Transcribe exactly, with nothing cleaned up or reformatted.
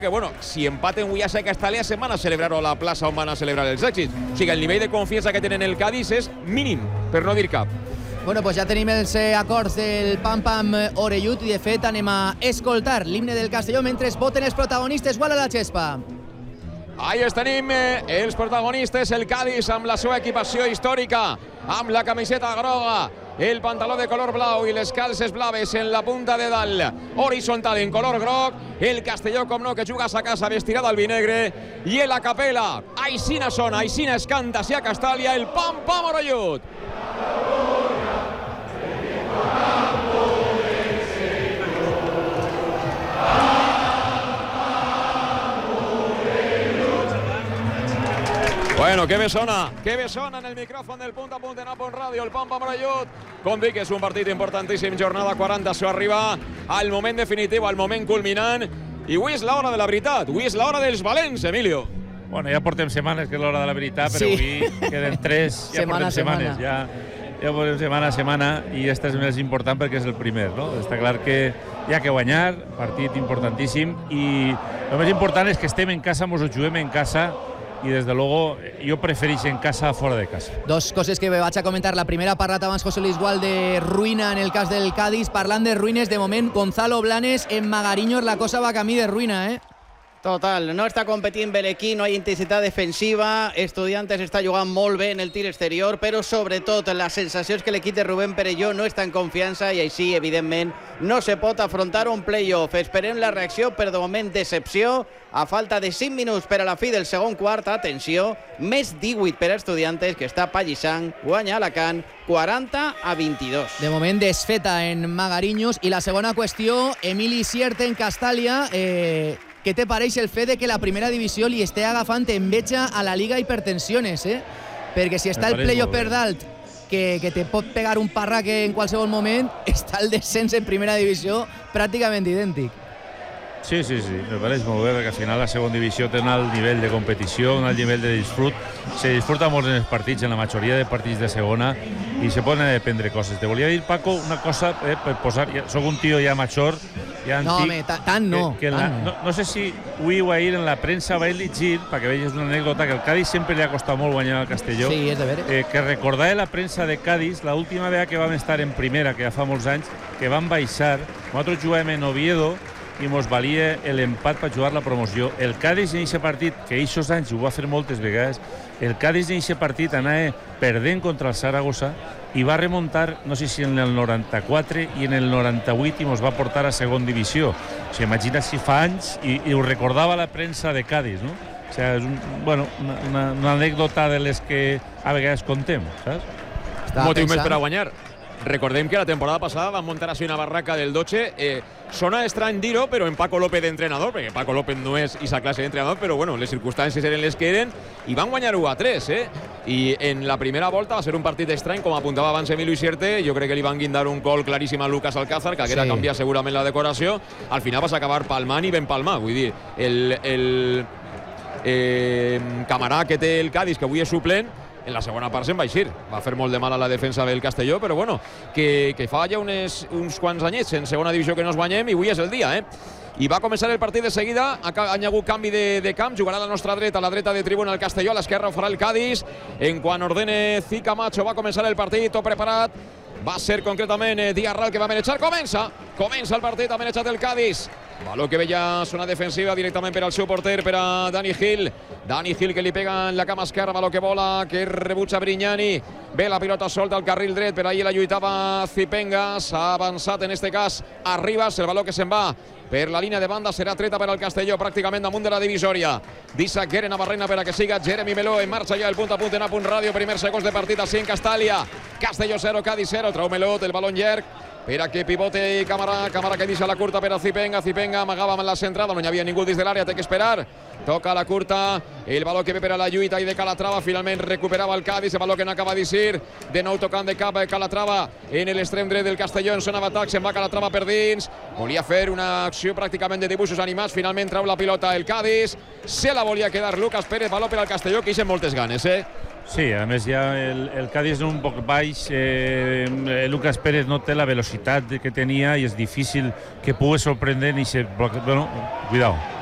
Que bueno, si empaten avui a Castellà se'n van a celebrar a la plaça on van a celebrar els èxits. O sigui, el nivell de confiança que tenen el Cádiz és mínim, per no dir cap. Bueno, pues ja tenim els eh, acords del Pam Pam Orellut i de fet anem a escoltar l'himne del Castelló mentre voten els protagonistes. Guala la xespa. Ahí els tenim, eh, els protagonistes, el Cádiz amb la seva equipació històrica, amb la camiseta groga, el pantaló de color blau i les calces blaves en la punta de dalt, horitzontal en color groc, el Castelló, com no, que juga a sa casa vestirà d'albinegre, i la capela, aixina sona, aixina es canta, si a Castàlia, el Pam Pam Orellut. Bueno, qué besona, qué besona en el micrófono del Punta a Punta en Apon Radio, el Pam Pam Orellut. Com dic, és un partit importantíssim, jornada quaranta, això arriba al moment definitiu, al moment culminant, i avui és l'hora de la veritat, avui és l'hora dels valents, Emilio. Bueno, ja portem setmanes que és l'hora de la veritat, però sí. Avui queden tres, ja setmana, portem setmanes, ja, ja portem setmana a setmana, i este és més important perquè és el primer, no? Està clar que hi ha que guanyar, partit importantíssim, i el més important és que estem en casa, mos ho juguem en casa, i des de luego jo prefereixo en casa a fora de casa. Dos coses que vaig a comentar. La primera, ha parlat abans José Luis Gual de ruïna en el cas del Cádiz. Parlant de ruïnes, de moment, Gonzalo Blanes en Magariños, la cosa va camí de ruïna, eh? Total, no està competint bé l'equip, no hi ha intensitat defensiva, Estudiantes està jugant molt bé en el tir exterior, però sobretot la sensació és que l'equip de Rubén Perelló no està en confiança i així, evidentment, no se pot afrontar un play-off. Esperem la reacció, però de moment decepció, a falta de cinc minuts per a la fi del segon quart. Atenció, més divuit per a Estudiantes, que està pallissant, guanya Alacant quaranta a vint-i-dos. De moment desfeta en Magariños. I la segona qüestió, Emili Sierte en Castàlia. Eh... Què te pareix el fet de que la primera divisió li esté agafant enveja a la Liga Hipertensiones, eh? Perquè si està el playoff per dalt, que, que te pot pegar un parraque en qualsevol moment, està el descens en primera divisió pràcticament idèntic. Sí, sí, sí, me pareix molt bé, perquè al final la segona divisió té un alt nivell de competició, un alt nivell de disfrut. Se disfruta molt en els partits, en la majoria de partits de segona, i se poden aprendre coses. Te volia dir, Paco, una cosa, eh, per posar... Ja, soc un tio ja major, ja antic... No, home, tant no. Que, que tant la, no. no. No sé si avui o ahir en la premsa vaig llegir, perquè veies una anècdota, que el Cádiz sempre li ha costat molt guanyar al Castelló. Sí, és de veure. Eh, que recordava la premsa de Cádiz, l'última vegada que vam estar en primera, que ja fa molts anys, que vam baixar, nosaltres jugàvem en Oviedo, i mos valia l'empat per jugar la promoció. El Cádiz en aquest partit, que aquests anys ho va fer moltes vegades, el Cádiz en aquest partit anava perdent contra el Saragossa i va remuntar, no sé si en el noranta-quatre i en el noranta-vuit, i mos va portar a segon divisió. O sigui, imagina't si fa anys, i, i ho recordava la premsa de Cádiz, no? O sigui, és un, bueno, una, una, una anècdota de les que a vegades contem, saps? Un motiu més per a guanyar. Recordem que la temporada passada van muntar així una barraca del Doche. Eh, sona estrany dir-ho, però en Paco López d'entrenador, perquè Paco López no és aquesta classe d'entrenador, però bueno, les circumstàncies eren les que eren, i van guanyar u a tres, eh? I en la primera volta va ser un partit estrany, com apuntava abans Emilio Sierte. Jo crec que li van guindar un gol claríssim a Lucas Alcázar, que haguera sí. canviat segurament la decoració. Al final vas acabar palmant i ben palmar, vull dir, el, el eh, camarà que té el Cádiz, que avui és suplent, en la segona part se'n va eixir. Va fer molt de mal a la defensa del Castelló, però bueno, que, que fa ja unes, uns quants anyets en segona divisió que no es guanyem, i avui és el dia, eh? I va començar el partit de seguida, ha, ha hagut canvi de, de camp, jugarà a la nostra dreta, a la dreta de tribuna el Castelló, a l'esquerra ho farà el Cádiz. En quan ordene Cicamacho va començar el partit, tot preparat, va ser concretament eh, Diarral que va manejar, comença, comença el partit, ha manejat el Cádiz. Baló que veia zona defensiva directament per al seu porter, per a Dani Gil. Dani Gil que li pega en la cama esquerra, baló que vola, que rebutja Brignani. Ve la pilota solta al carril dret, per ahí la lluitava Zipengas. Ha avançat en este cas a Ribas, el baló que se'n va per la línia de banda serà treta per al Castelló, pràcticament damunt de la divisòria. D'Isaac Guerra Navarrena per a que siga Jeremy Meló. En marxa ja el punt a punt en Apunt Ràdio, primer segons de partit així en Castàlia. Castelló zero, Cádiz zero, trau Melot, el baló en llarg, per a que pivote Cámara, Cámara que deixa la curta per a Zipenga, Zipenga amagava amb la centrada, no hi havia ningú dins de l'àrea, té que esperar, toca la curta, el baló que ve per a la lluita i de Calatrava, finalment recuperava el Cádiz, el baló que no acaba d'eixir, de nou tocant de cap Calatrava en l'extrem dret del Castelló, en zona d'atac, se'n va Calatrava per dins, volia fer una acció pràcticament de dibuixos animats, finalment trau la pilota el Cádiz, se la volia quedar Lucas Pérez, baló per al Castelló, que hi moltes ganes, eh? Sí, a més ja el, el Cádiz és un poc baix, eh, Lucas Pérez no té la velocitat que tenia i és difícil que pugui sorprendre i se... Bueno, cuidao.